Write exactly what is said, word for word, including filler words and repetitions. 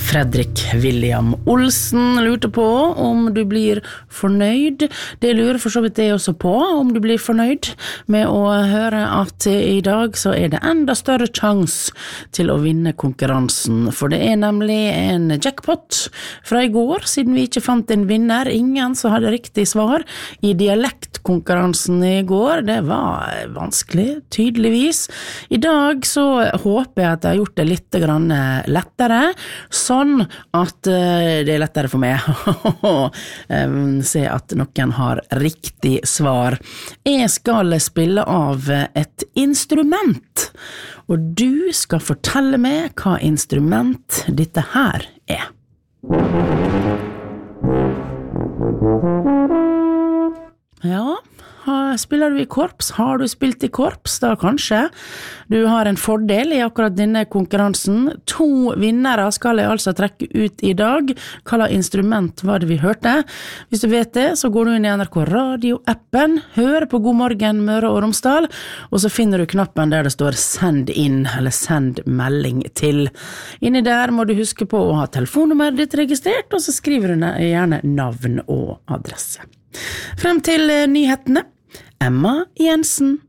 Fredrik William Olsen lurte på om du blir fornøyd. Det lurer for så vidt det også på, om du blir fornøyd med å høre at i dag så er det enda større sjans til å vinne konkurransen, for det er nemlig en jackpot fra i går, siden vi ikke fant en vinner. Ingen som hadde riktig svar i dialektkonkurransen i går. Det var vanskelig, tydeligvis. I dag så håper jeg at jeg har gjort det litt grann lettere, sånn at det er lettere for meg å se at noen har riktig svar. Jeg skal spille av et instrument, og du skal fortelle meg hva instrument dette her er. Ja, spiller du i korps? Har du spilt i korps? Da kanskje. Du har en fordel i akkurat denne konkurransen. To vinnere skal jeg altså trekke ut i dag. Hva slags instrument var det vi hørte? Hvis du vet det, så går du inn i N R K Radio-appen, hører på God morgen Møre og Romsdal, og så finner du knappen der det står send inn, eller send melding til. Inni der må du huske på å ha telefonnummeret ditt registrert, og så skriver du gjerne navn og adresse. Frem til nyhetene. Emma Jensen.